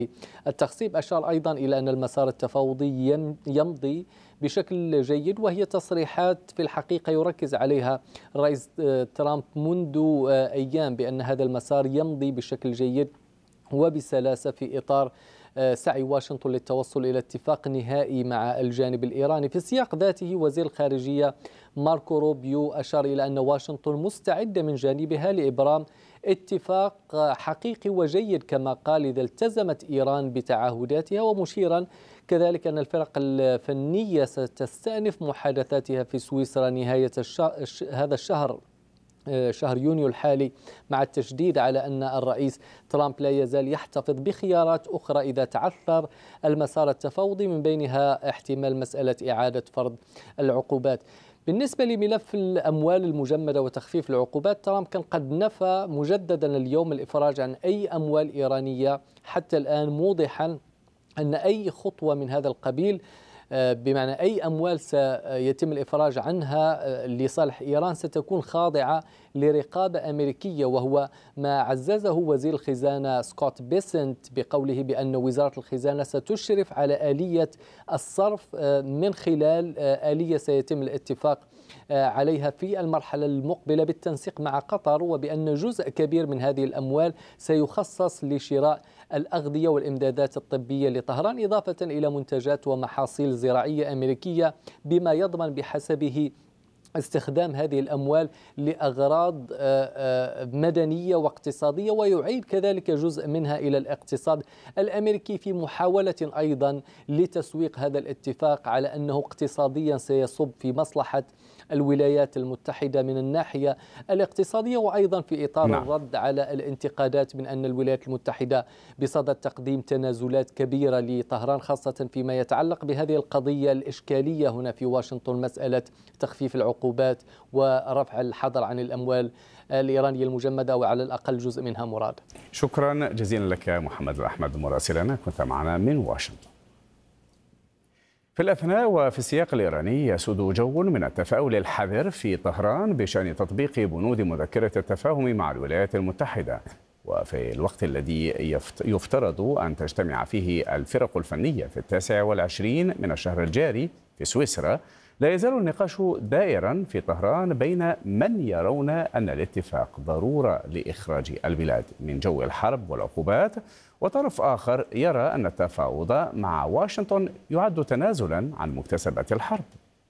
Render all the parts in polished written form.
التخصيب. أشار أيضا إلى أن المسار التفاوضي يمضي بشكل جيد، وهي تصريحات في الحقيقة يركز عليها الرئيس ترامب منذ أيام بأن هذا المسار يمضي بشكل جيد وبسلاسة في إطار سعي واشنطن للتوصل إلى اتفاق نهائي مع الجانب الإيراني. في السياق ذاته وزير الخارجية ماركو روبيو أشار إلى أن واشنطن مستعدة من جانبها لإبرام اتفاق حقيقي وجيد كما قال إذا التزمت إيران بتعهداتها، ومشيرا كذلك أن الفرق الفنية ستستأنف محادثاتها في سويسرا نهاية هذا الشهر، شهر يونيو الحالي، مع التشديد على أن الرئيس ترامب لا يزال يحتفظ بخيارات أخرى إذا تعثر المسار التفاوضي، من بينها احتمال مسألة إعادة فرض العقوبات. بالنسبة لملف الأموال المجمدة وتخفيف العقوبات، ترامب كان قد نفى مجددا اليوم الإفراج عن أي أموال إيرانية حتى الآن، موضحا أن أي خطوة من هذا القبيل بمعنى أي أموال سيتم الإفراج عنها لصالح إيران ستكون خاضعة لرقابة أمريكية، وهو ما عززه وزير الخزانة سكوت بيسنت بقوله بأن وزارة الخزانة ستشرف على آلية الصرف من خلال آلية سيتم الاتفاق عليها في المرحلة المقبلة بالتنسيق مع قطر، وبأن جزء كبير من هذه الأموال سيخصص لشراء الأغذية والإمدادات الطبية لطهران، إضافة إلى منتجات ومحاصيل زراعية أمريكية، بما يضمن بحسبه استخدام هذه الأموال لأغراض مدنية واقتصادية، ويعيد كذلك جزء منها إلى الاقتصاد الأمريكي في محاولة أيضا لتسويق هذا الاتفاق على أنه اقتصاديا سيصب في مصلحة الولايات المتحدة من الناحية الاقتصادية، وأيضا في إطار الرد على الانتقادات من أن الولايات المتحدة بصدد تقديم تنازلات كبيرة لطهران، خاصة فيما يتعلق بهذه القضية الإشكالية هنا في واشنطن، مسألة تخفيف العقوبات ورفع الحظر عن الأموال الإيرانية المجمدة، أو على الأقل جزء منها. مراد، شكرا جزيلا لك محمد الأحمد مراسلنا، كنت معنا من واشنطن. في الأثناء وفي السياق الإيراني يسود جو من التفاؤل الحذر في طهران بشأن تطبيق بنود مذكرة التفاهم مع الولايات المتحدة، وفي الوقت الذي يفترض أن تجتمع فيه الفرق الفنية في 29 من الشهر الجاري في سويسرا، لا يزال النقاش دائرا في طهران بين من يرون أن الاتفاق ضرورة لإخراج البلاد من جو الحرب والعقوبات، وطرف آخر يرى أن التفاوض مع واشنطن يعد تنازلا عن مكتسبات الحرب.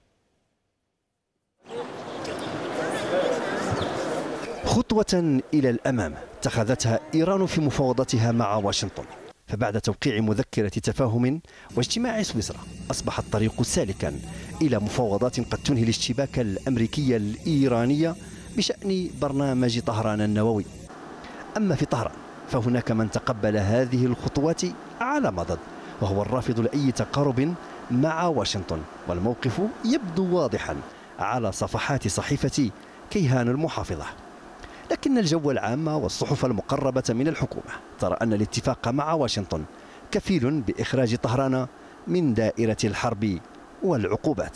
خطوة إلى الأمام اتخذتها إيران في مفاوضاتها مع واشنطن، فبعد توقيع مذكرة تفاهم واجتماع سويسرا أصبح الطريق سالكا إلى مفاوضات قد تنهي الاشتباك الأمريكي الإيراني بشأن برنامج طهران النووي. أما في طهران فهناك من تقبل هذه الخطوات على مضض، وهو الرافض لأي تقارب مع واشنطن، والموقف يبدو واضحا على صفحات صحيفة كيهان المحافظة. لكن الجو العام والصحف المقربة من الحكومة ترى أن الاتفاق مع واشنطن كفيل بإخراج طهران من دائرة الحرب والعقوبات.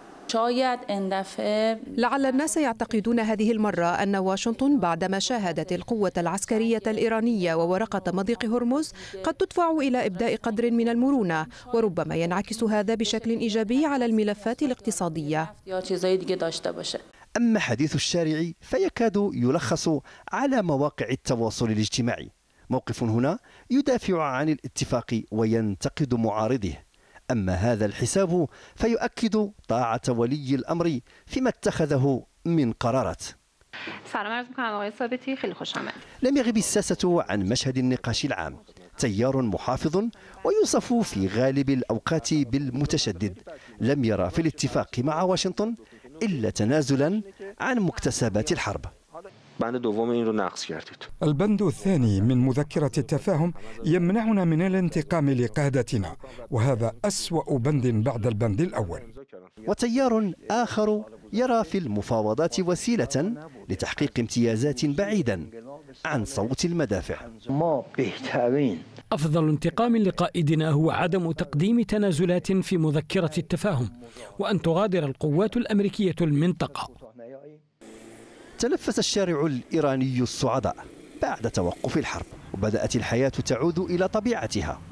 لعل الناس يعتقدون هذه المرة أن واشنطن بعدما شاهدت القوة العسكرية الإيرانية وورقة مضيق هرمز قد تدفع إلى إبداء قدر من المرونة، وربما ينعكس هذا بشكل إيجابي على الملفات الاقتصادية. أما حديث الشارع فيكاد يلخص على مواقع التواصل الاجتماعي. موقف هنا يدافع عن الاتفاق وينتقد معارضه، أما هذا الحساب فيؤكد طاعة ولي الأمر فيما اتخذه من قرارات. لم يغب الساسة عن مشهد النقاش العام، تيار محافظ ويوصف في غالب الأوقات بالمتشدد لم يرى في الاتفاق مع واشنطن إلا تنازلا عن مكتسبات الحرب. البند الثاني من مذكرة التفاهم يمنعنا من الانتقام لقادتنا، وهذا أسوأ بند بعد البند الأول. وتيار آخر يرى في المفاوضات وسيلة لتحقيق امتيازات بعيدا عن صوت المدافع. أفضل انتقام لقائدنا هو عدم تقديم تنازلات في مذكرة التفاهم، وأن تغادر القوات الأمريكية المنطقة. تنفس الشارع الإيراني الصعداء بعد توقف الحرب، وبدأت الحياة تعود إلى طبيعتها.